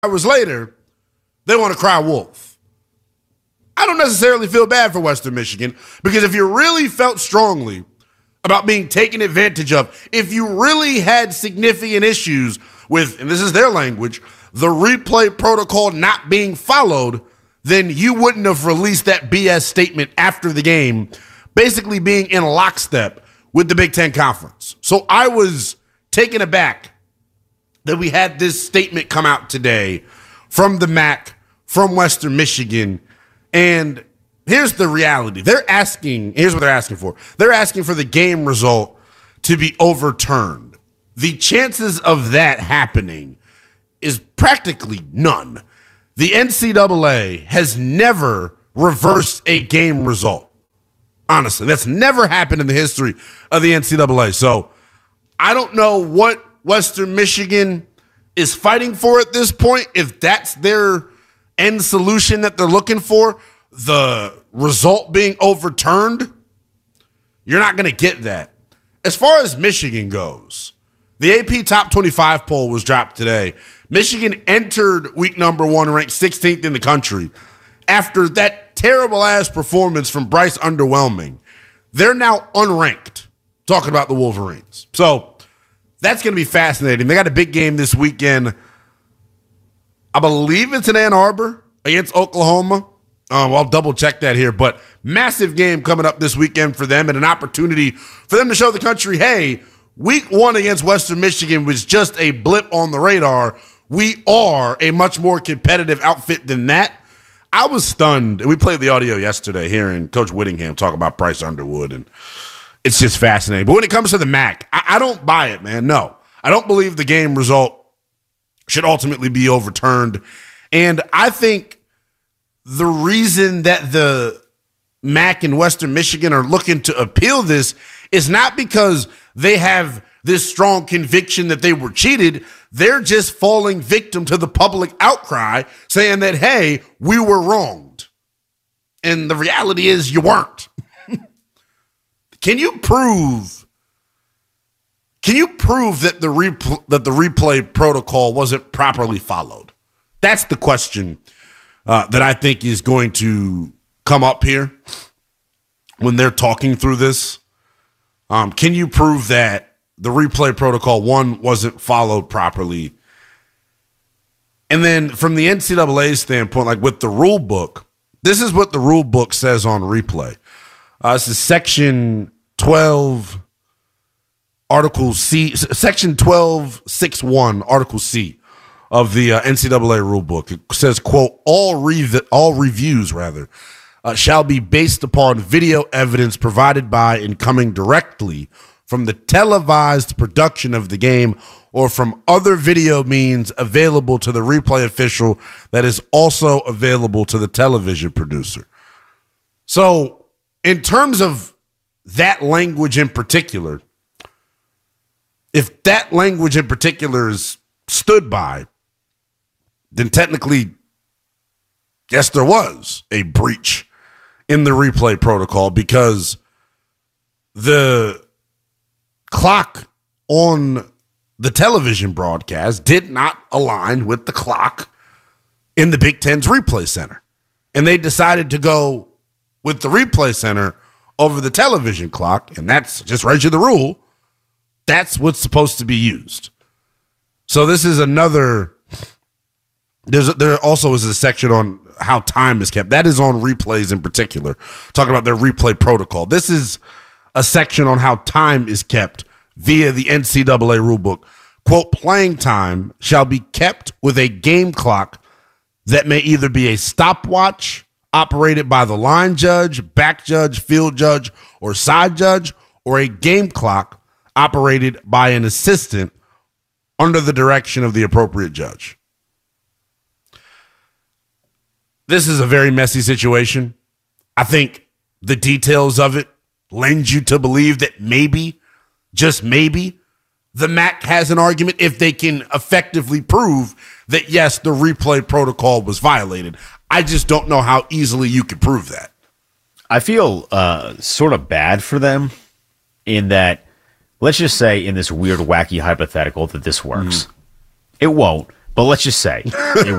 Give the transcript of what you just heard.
hours later, they want to cry wolf. I don't necessarily feel bad for Western Michigan because if you really felt strongly about being taken advantage of, if you really had significant issues with, and this is their language, the replay protocol not being followed, then you wouldn't have released that BS statement after the game, basically being in lockstep with the Big Ten Conference. So I was taken aback that we had this statement come out today from the MAC, from Western Michigan, and here's the reality. Here's what they're asking for. They're asking for the game result to be overturned. The chances of that happening is practically none. The NCAA has never reversed a game result. Honestly, that's never happened in the history of the NCAA. So I don't know what Western Michigan is fighting for at this point. If that's their end solution that they're looking for, the result being overturned, you're not going to get that. As far as Michigan goes, the AP Top 25 poll was dropped today. Michigan entered week number 1 ranked 16th in the country. After that terrible-ass performance from Bryce underwhelming, they're now unranked, talking about the Wolverines. So that's going to be fascinating. They got a big game this weekend. I believe it's in Ann Arbor against Oklahoma. I'll double-check that here. But massive game coming up this weekend for them and an opportunity for them to show the country, hey, week 1 against Western Michigan was just a blip on the radar. We are a much more competitive outfit than that. I was stunned, and we played the audio yesterday hearing Coach Whittingham talk about Bryce Underwood, and it's just fascinating. But when it comes to the MAC, I don't buy it, man. No, I don't believe the game result should ultimately be overturned. And I think the reason that the MAC and Western Michigan are looking to appeal this is not because they have this strong conviction that they were cheated. They're just falling victim to the public outcry saying that, hey, we were wronged. And the reality is you weren't. Can you prove that the replay protocol wasn't properly followed? That's the question that I think is going to come up here when they're talking through this. Can you prove that the replay protocol, one, wasn't followed properly? And then from the NCAA standpoint, like with the rule book, this is what the rule book says on replay. This is Section 12, Article C, Section 12.6.1, Article C of the NCAA rule book. It says, quote, all reviews shall be based upon video evidence provided by and coming directly from the televised production of the game or from other video means available to the replay official that is also available to the television producer. So in terms of that language in particular, if that language in particular is stood by, then technically, yes, there was a breach in the replay protocol because the clock on the television broadcast did not align with the clock in the Big Ten's replay center. And they decided to go with the replay center over the television clock, and that's just right to the rule. That's what's supposed to be used. So this is another, there also is a section on how time is kept. That is on replays in particular, talking about their replay protocol. This is a section on how time is kept via the NCAA rulebook. Quote, playing time shall be kept with a game clock that may either be a stopwatch operated by the line judge, back judge, field judge, or side judge, or a game clock operated by an assistant under the direction of the appropriate judge. This is a very messy situation. I think the details of it lend you to believe that maybe, just maybe, the MAC has an argument if they can effectively prove that, yes, the replay protocol was violated. I just don't know how easily you could prove that. I feel sort of bad for them in that, let's just say in this weird, wacky hypothetical that this works. It won't, but let's just say it